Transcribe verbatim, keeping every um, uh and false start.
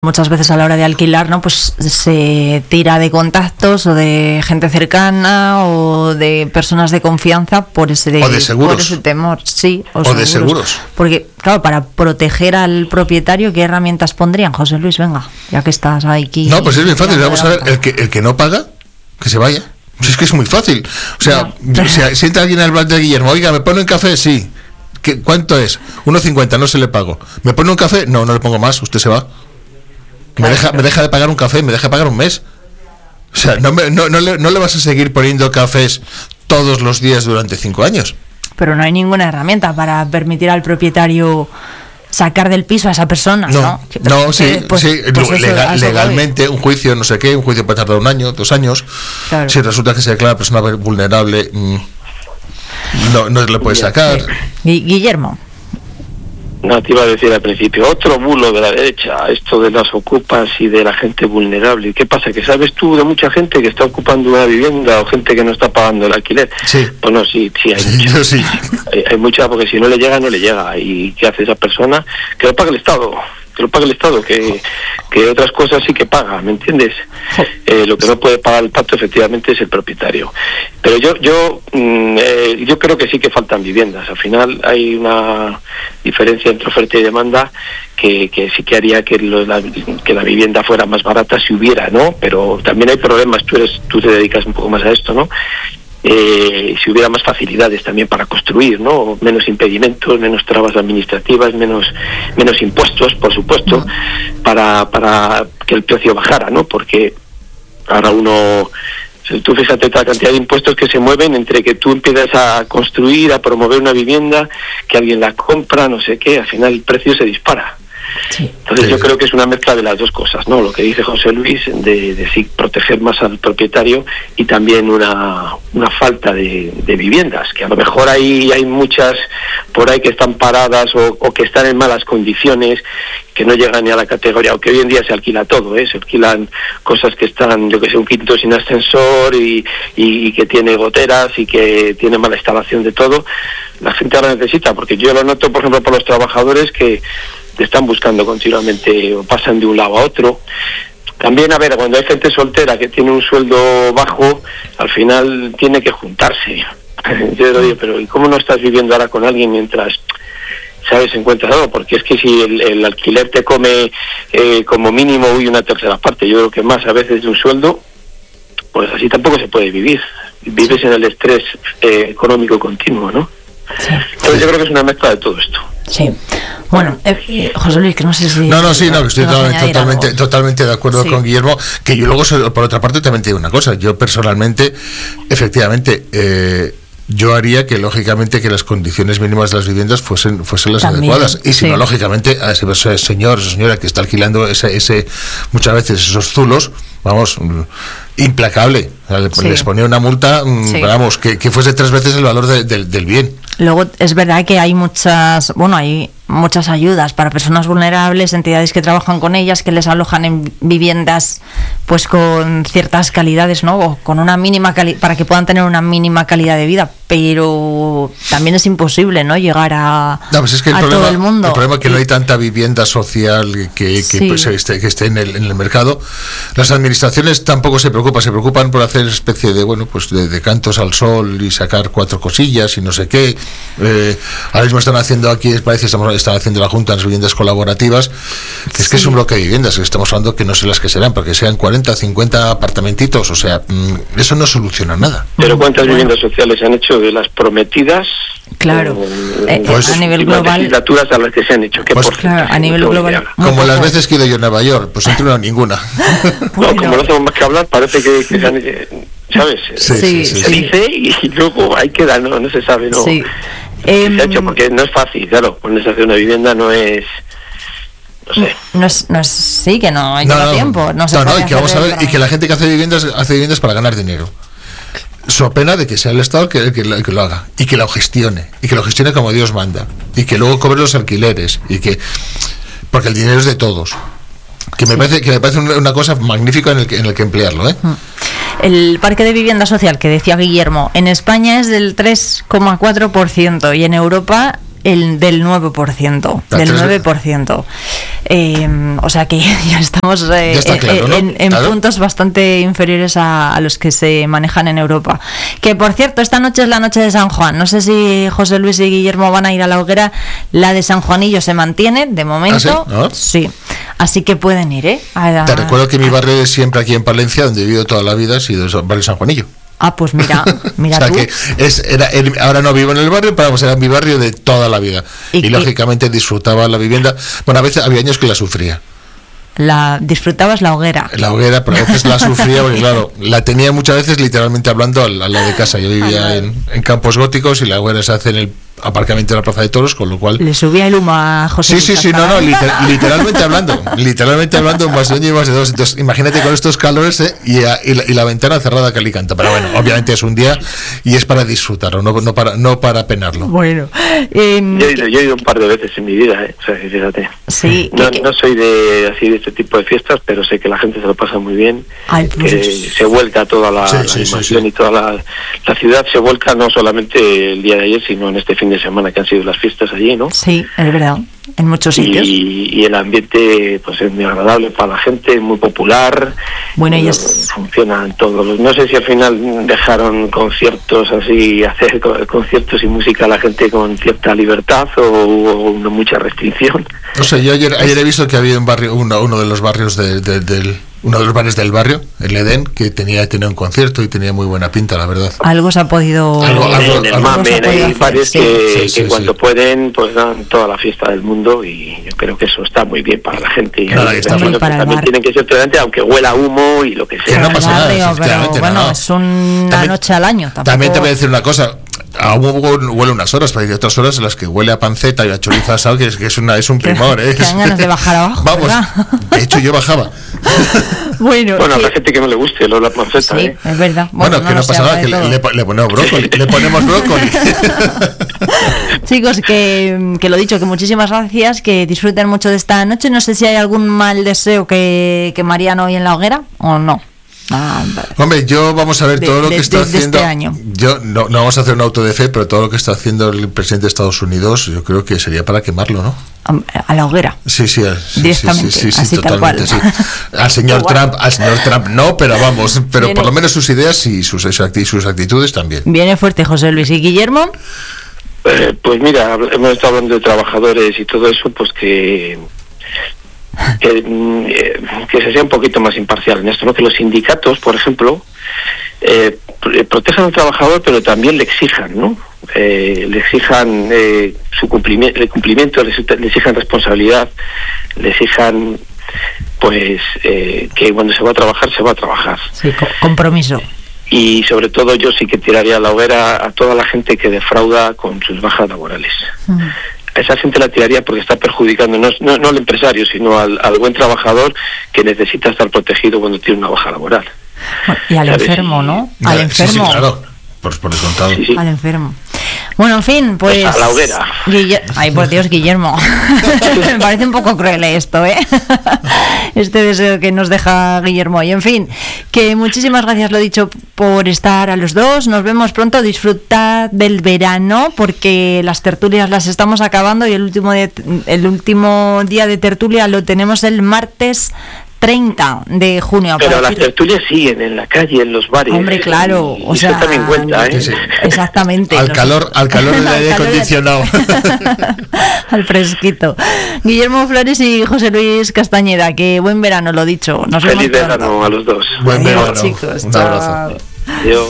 Muchas veces a la hora de alquilar, ¿no? Pues se tira de contactos o de gente cercana o de personas de confianza por ese, de, o de seguros. Por ese temor, sí. O, o seguros. de seguros. Porque, claro, para proteger al propietario, ¿qué herramientas pondrían? José Luis, venga, ya que estás aquí. No, pues es bien fácil. Vamos a ver, el que, el que no paga, que se vaya. Pues es que es muy fácil. O sea, no. si sienta alguien al bar de Guillermo, oiga, ¿me pone un café? Sí. ¿Qué, ¿Cuánto es? uno cincuenta, no se le pago. ¿Me pone un café? No, no le pongo más, usted se va. Me deja, me deja de pagar un café, me deja de pagar un mes. O sea, no, me, no, no, le, no le vas a seguir poniendo cafés todos los días durante cinco años. Pero no hay ninguna herramienta para permitir al propietario sacar del piso a esa persona, ¿no? No, no sí, pues, sí pues eso, legal, legalmente un juicio, no sé qué, un juicio puede tardar un año, dos años. Claro. Si resulta que se declara persona vulnerable, mmm, no, no le puede sacar. Guillermo. No, te iba a decir al principio, otro bulo de la derecha, esto de las ocupas y de la gente vulnerable. ¿Qué pasa? ¿Que sabes tú de mucha gente que está ocupando una vivienda o gente que no está pagando el alquiler? Sí. Bueno, sí, sí, hay mucha. Yo sí. Hay, hay mucha, porque si no le llega, no le llega. ¿Y qué hace esa persona? Que lo pague el Estado. Que lo pague el Estado, que, que otras cosas sí que paga, ¿me entiendes? Eh, lo que no puede pagar el pacto efectivamente es el propietario. Pero yo yo mm, eh, yo creo que sí que faltan viviendas. Al final hay una diferencia entre oferta y demanda que, que sí que haría que, lo, la, que la vivienda fuera más barata si hubiera, ¿no? Pero también hay problemas, tú eres tú te dedicas un poco más a esto, ¿no? Eh, si hubiera más facilidades también para construir, ¿no? Menos impedimentos, menos trabas administrativas, menos menos impuestos, por supuesto, para para que el precio bajara, ¿no? Porque ahora uno, tú fíjate la cantidad de impuestos que se mueven entre que tú empiezas a construir, a promover una vivienda, que alguien la compra, no sé qué, al final el precio se dispara. Sí. Entonces yo creo que es una mezcla de las dos cosas, ¿no? Lo que dice José Luis de, de sí, proteger más al propietario y también una una falta de, de viviendas, que a lo mejor hay hay muchas por ahí que están paradas o, o que están en malas condiciones, que no llegan ni a la categoría, aunque hoy en día se alquila todo, ¿eh? Se alquilan cosas que están, yo que sé, un quinto sin ascensor y, y, y que tiene goteras y que tiene mala instalación de todo. La gente ahora necesita, porque yo lo noto, por ejemplo, por los trabajadores que están buscando continuamente o pasan de un lado a otro. También, a ver, cuando hay gente soltera que tiene un sueldo bajo, al final tiene que juntarse. Yo digo, pero ¿y cómo no estás viviendo ahora con alguien mientras, sabes, encuentras algo? Porque es que si el, el alquiler te come eh, como mínimo uy, una tercera parte, yo creo que más a veces de un sueldo, pues así tampoco se puede vivir. Vives en el estrés eh, económico continuo, ¿no? Sí. Entonces yo creo que es una mezcla de todo esto. Sí. Bueno, eh, José Luis, que no sé si... No, no, sí, no, estoy totalmente, totalmente, totalmente de acuerdo sí. con Guillermo, que yo luego, por otra parte, también te digo una cosa, yo personalmente, efectivamente, eh, yo haría que, lógicamente, que las condiciones mínimas de las viviendas fuesen fuesen las también, adecuadas, y si sí. no, lógicamente, a ese, ese señor, esa señora que está alquilando ese, ese muchas veces esos zulos, vamos, implacable, sí. les ponía una multa, sí. vamos, que, que fuese tres veces el valor de, de, del bien. Luego es verdad que hay muchas, bueno, hay muchas ayudas para personas vulnerables, entidades que trabajan con ellas, que les alojan en viviendas pues con ciertas calidades, ¿no? O con una mínima cali- para que puedan tener una mínima calidad de vida, pero también es imposible, ¿no? Llegar a, no, pues es que el a problema, todo el mundo. El problema es que no hay tanta vivienda social que, que, sí. pues, esté, que esté en el, en el mercado. Las administraciones tampoco se preocupan, se preocupan por hacer especie de, bueno, pues de, de cantos al sol y sacar cuatro cosillas y no sé qué. Eh, ahora mismo están haciendo aquí, parece que estamos están haciendo la Junta de las viviendas colaborativas, que es sí. que es un bloque de viviendas, que estamos hablando que no sé las que serán, porque sean cuarenta, cincuenta apartamentitos, o sea, eso no soluciona nada. Pero ¿cuántas bueno. viviendas sociales se han hecho de las prometidas? Claro, eh, pues, a nivel global. Legislaturas a las que se han hecho, ¿qué pues, por claro, a nivel global. Como las veces que he ido yo a Nueva York, pues entre una ninguna. No, como no tenemos más que hablar, parece que, que se han, ¿sabes? Sí, sí, sí, se sí. dice y luego ahí queda, no, no se sabe, no. Sí. Se ha hecho porque no es fácil, claro, ponerse a hacer una vivienda no es, no sé. No es, no es sí, que no hay no, no, tiempo. No, se no, no y que vamos a ver, y que la gente que hace viviendas, hace viviendas para ganar dinero. So pena de que sea el Estado el que, el que, el que lo haga, y que lo gestione, y que lo gestione como Dios manda, y que luego cobre los alquileres, y que, porque el dinero es de todos. Que me sí. parece que me parece una cosa magnífica en el que, en el que emplearlo, ¿eh? El parque de vivienda social que decía Guillermo en España es del tres coma cuatro por ciento y en Europa el del nueve por ciento. La Del tres- nueve por ciento. Eh, o sea que ya estamos eh, Ya está claro, ¿no? en, en Claro. puntos bastante inferiores a, a los que se manejan en Europa. Que por cierto, esta noche es la noche de San Juan. No sé si José Luis y Guillermo van a ir a la hoguera. La de San Juanillo se mantiene de momento. ¿Ah, sí? Sí. Así que pueden ir, ¿eh? A- Te recuerdo que mi barrio de siempre aquí en Palencia, donde he vivido toda la vida, ha sido el barrio San Juanillo. Ah, pues mira, mira o sea tú. que es, era, el- ahora no vivo en el barrio, pero vamos, era mi barrio de toda la vida. Y- Y, y- lógicamente disfrutaba la vivienda. Bueno, a veces había años que la sufría. La disfrutabas la hoguera. La hoguera, pero a veces la sufría porque, claro, la tenía muchas veces literalmente hablando al, al lado de casa. Yo vivía en, en Campos Góticos y la hoguera se hace en el aparcamiento de la Plaza de Toros, con lo cual... Le subía el humo a José Sí, Luis sí, sí, hasta no, la no, ventana. liter- literalmente hablando, literalmente hablando más de uno y más de dos. Entonces, imagínate con estos calores eh, y, a- y la, y la ventana cerrada que canta. Pero bueno, obviamente es un día y es para disfrutarlo, no, no para no para penarlo. Bueno, eh, Yo he, ido, yo he ido un par de veces en mi vida, ¿eh? O sea, que fíjate. sí. No, que- no soy de así de este tipo de fiestas, pero sé que la gente se lo pasa muy bien, Ay, pues que sí. se vuelca toda la, Sí, la sí, sí, animación sí. y toda la, la ciudad se vuelca no solamente el día de ayer, sino en este fin de semana que han sido las fiestas allí, ¿no? Sí, es verdad. En muchos sitios. Y, y el ambiente pues es muy agradable para la gente, muy popular. Bueno, y Eh, es- funcionan todos los. No sé si al final dejaron conciertos así, hacer co- conciertos y música a la gente con cierta libertad o hubo una mucha restricción. No sé, yo ayer, ayer he visto que había un barrio, uno, uno de los barrios de- de- del uno de los bares del barrio, el Edén, que tenía tenía un concierto y tenía muy buena pinta, la verdad. Algo se ha podido. Algo- algo- en el algo- Mamen se ha podido hay hacer, bares sí. que, Sí, sí, que sí. cuando pueden pues dan toda la fiesta del mundo y yo creo que eso está muy bien para la gente y Nada, hay está vecinos muy para que el también bar. tienen que ser tolerantes aunque huela a humo y lo que Que sea. no Al pasa nada, barrio, pero efectivamente, bueno, no. es una También- noche al año. Tampoco... También te voy a decir una cosa. A humo huele unas horas, pero hay otras horas en las que huele a panceta y a chorizo asado, que es, que es, una, es un primor, ¿eh? Que dan ganas de bajar abajo, Vamos, ¿verdad? de hecho yo bajaba. Bueno, Bueno, a que- la gente que no le guste lo la panceta, sí, ¿eh? es verdad. Bueno, que no se pasa habla nada, de que le, todo. le, po- le ponemos brócoli, le ponemos brócoli. Chicos, que, que lo dicho, que muchísimas gracias, que disfruten mucho de esta noche. No sé si hay algún mal deseo que, que Mariano hoy en la hoguera o no. Ah, vale. Hombre, yo vamos a ver De- todo lo de- que está de- de haciendo. este año. Yo no, no vamos a hacer un auto de fe, pero todo lo que está haciendo el presidente de Estados Unidos, yo creo que sería para quemarlo, ¿no? A la hoguera. Sí, sí, sí, Directamente, sí, sí, sí, así tal totalmente, cual. sí. Al señor Igual. Trump, al señor Trump no, pero vamos, pero Viene- por lo menos sus ideas y sus, y sus actitudes también. Viene fuerte José Luis. ¿Y Guillermo? Eh, pues mira, habl- hemos estado hablando de trabajadores y todo eso, pues que que, mm, eh, que se sea un poquito más imparcial en esto, ¿no? Que los sindicatos, por ejemplo, eh, pr- protejan al trabajador, pero también le exijan, ¿no? Eh, le exijan eh, su cumplimiento, el cumplimiento, le, le exijan responsabilidad, le exijan, pues, eh, que cuando se va a trabajar, se va a trabajar. Sí, co- compromiso. Y sobre todo yo sí que tiraría a la hoguera a toda la gente que defrauda con sus bajas laborales. Mm. A esa gente la tiraría porque está perjudicando no, no, no al empresario, sino al, al buen trabajador que necesita estar protegido cuando tiene una baja laboral. Bueno, y al ¿Sabes? enfermo, ¿no? Sí, Al sí, enfermo. Sí, claro, por, por descontado. Sí, sí. Al enfermo. Bueno, en fin, pues... Pues a la hoguera. Guille- Ay, por Dios, Guillermo. Me parece un poco cruel esto, ¿eh? Este deseo que nos deja Guillermo. Y en fin, que muchísimas gracias, lo dicho, por estar a los dos. Nos vemos pronto. Disfrutad del verano, porque las tertulias las estamos acabando y el último, de- el último día de tertulia lo tenemos el martes treinta de junio. Pero A las partir- tertulias siguen en la calle, en los bares. Hombre, claro, Y o eso sea, también cuenta, ¿eh? Sí, sí. Exactamente. Al Nos- calor, al calor del Al aire calor del- acondicionado. Al fresquito. Guillermo Flores y José Luis Castañeda, que buen verano, lo dicho. Nos vemos Feliz pronto. verano a los dos. Buen Adiós, verano. chicos. Un Chao. abrazo. Adiós.